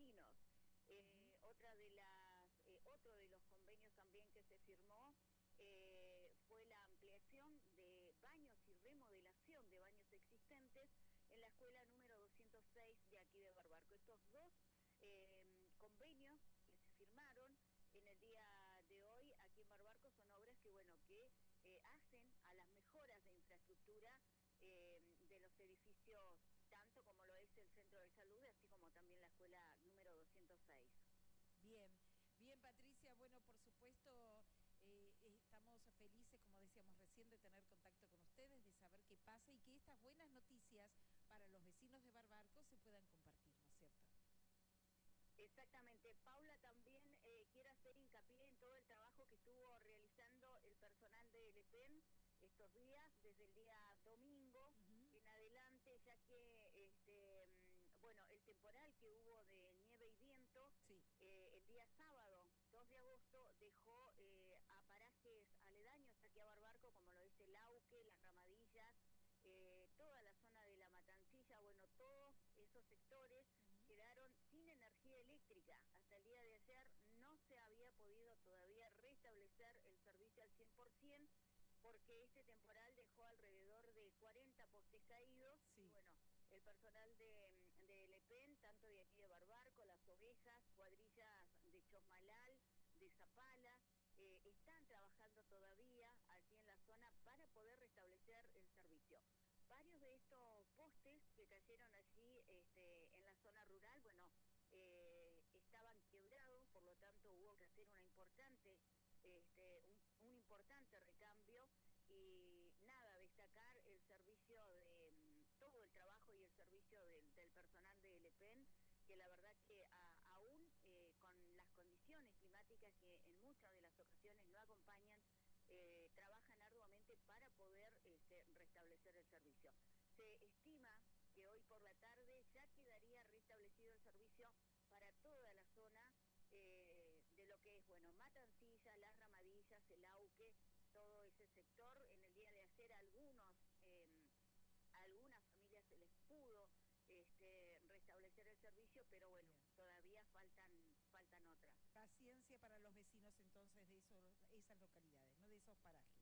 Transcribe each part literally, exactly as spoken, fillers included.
vecinos. Eh, otra de las, eh, otro de los convenios también que se firmó eh, fue la ampliación de baños y remodelación de baños existentes en la escuela número doscientos seis de aquí de Barbarco. Estos dos eh, convenios que se firmaron en el día de hoy aquí en Barbarco son obras que, bueno, que eh, hacen a las mejoras de infraestructura eh, de los edificios, tanto como lo es el centro de salud, así como también la escuela número doscientos seis. Bien, bien Patricia, bueno, por supuesto eh, estamos felices, como decíamos recién, de tener contacto con ustedes, de saber qué pasa y que estas buenas noticias para los vecinos de Barbarco se puedan compartir, ¿no es cierto? Exactamente. Paula también eh, quiere hacer hincapié en todo el trabajo que estuvo realizando el personal de L P E N estos días, desde el día domingo uh-huh. en adelante, ya que, este, bueno, el temporal que hubo de nieve y viento, sí. eh, el día sábado, dos de agosto, dejó eh, a parajes aledaños aquí a Barbarco, como lo dice el Lauque, las Ramadillas, eh, toda la zona de la Matancilla, bueno, todos esos sectores uh-huh. quedaron sin energía eléctrica. Hasta el día de ayer no se había podido todavía restablecer el servicio al cien por ciento, porque este temporal dejó alrededor de cuarenta postes caídos. Sí. Y bueno, el personal de, de L P E N, tanto de aquí de Barbarco, Las Ovejas, cuadrillas de Chosmalal, de Zapala, eh, están trabajando todavía aquí en la zona para poder restablecer el servicio. Varios de estos postes que cayeron allí este, en la zona rural, bueno, eh, estaban quebrados, por lo tanto hubo que hacer una importante, este, un, un importante recambio y nada, destacar el servicio de todo el trabajo y el servicio del, del personal de L P E N, que la verdad que a, aún eh, con las condiciones climáticas que en muchas de las ocasiones no acompañan, eh, trabajan arduamente para poder este, restablecer el servicio. Se estima que hoy por la tarde ya quedaría restablecido el servicio para toda la zona eh, de lo que es, bueno, Matancilla, Las Ramadillas, el Auque, todo ese sector. En el día de ayer algunos, eh, a algunas familias se les pudo este, restablecer el servicio, pero bueno, bien, todavía faltan faltan otras. Paciencia para los vecinos entonces de esos, esas localidades, no de esos parajes.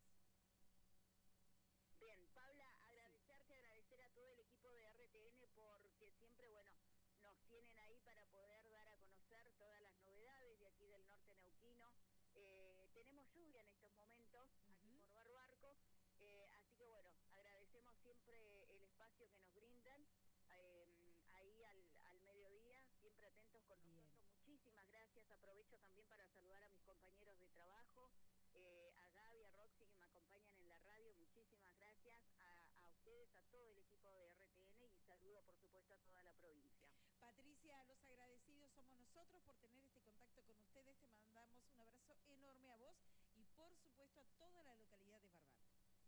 Bien, Paula, agradecerte, sí. agradecer a todo el equipo de R T N porque siempre, bueno, nos tienen ahí para poder dar a conocer todas las novedades de aquí del norte neuquino. Eh, tenemos lluvia en estos momentos uh-huh. aquí por Barbarco, eh, así que bueno, agradecemos siempre el espacio que nos brindan. Eh, ahí al, al mediodía, siempre atentos con Bien. nosotros, muchísimas gracias. Aprovecho también para saludar a mis compañeros de trabajo, eh, a Gaby, a Roxy, que me acompañan en la radio, muchísimas gracias a, a ustedes, a todo el equipo de R T N y saludo por supuesto a toda la provincia. Patricia, los agradecidos somos nosotros por tener este contacto con ustedes, te mandamos un abrazo enorme a vos y por supuesto a toda la localidad de Barbarco.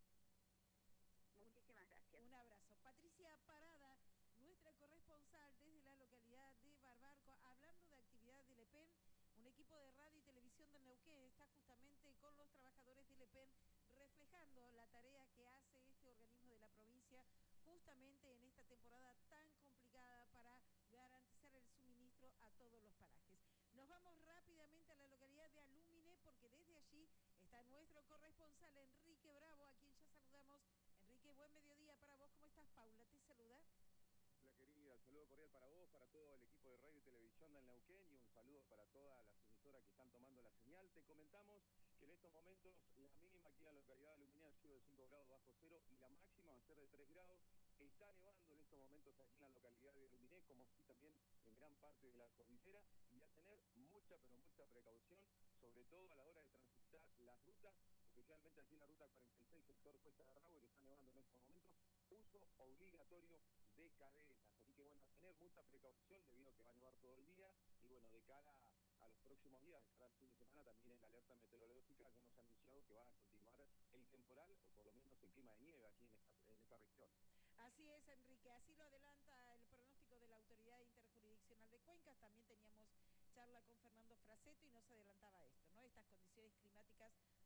Muchísimas gracias. Un abrazo. Patricia Parada, nuestra corresponsal desde la localidad de Barbarco, hablando de actividad de L P E N, un equipo de radio y televisión del Neuquén está justamente con los trabajadores de L P E N reflejando la tarea que hace este organismo de la provincia justamente en esta temporada tan complicada para garantizar el suministro a todos los parajes. Nos vamos rápidamente a la localidad de Alumine porque desde allí está nuestro corresponsal Enrique Bravo, a quien ya saludamos. Enrique, buen mediodía para vos. ¿Cómo estás? Paula te saluda. Hola querida, saludo cordial para vos, para todo el equipo de radio y televisión del Neuquén y un saludo para todas las emisoras que están tomando la señal. Te comentamos que en estos momentos la mínima aquí en la localidad de Aluminé ha sido de cinco grados bajo cero y la máxima va a ser de tres grados. Está nevando en estos momentos aquí en la localidad de Aluminé, como así también en gran parte de la cordillera, y a tener mucha, pero mucha precaución, sobre todo a la hora de transitar las rutas, especialmente aquí en la ruta cuarenta y seis, sector Cuesta de Arragüe, que está nevando en estos momentos, uso obligatorio de cadenas. Así que bueno, a tener mucha precaución debido a que va a nevar todo el día y bueno, de cara a, a los próximos días, de cara al fin de semana, también en la alerta meteorológica ya nos ha anunciado que va a continuar el temporal o por lo menos el clima de nieve aquí en esta, en esta región. Así es, Enrique, así lo adelanta el pronóstico de la Autoridad Interjurisdiccional de Cuencas. También teníamos charla con Fernando Fraseto y nos adelantaba esto, ¿no? Estas condiciones climáticas